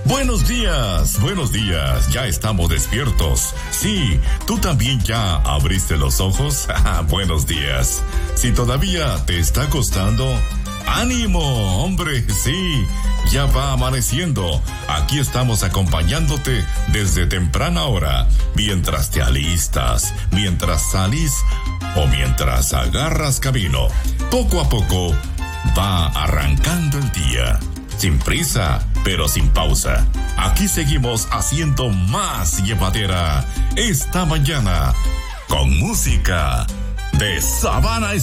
Buenos días, ya estamos despiertos. Sí, ¿tú también ya abriste los ojos? Buenos días. Si todavía te está costando, ¡ánimo, hombre! Sí, ya va amaneciendo. Aquí estamos acompañándote desde temprana hora, mientras te alistas, mientras salís o mientras agarras camino. Poco a poco va arrancando el día. Sin prisa, pero sin pausa. Aquí seguimos haciendo más llevadera esta mañana con música de Sabana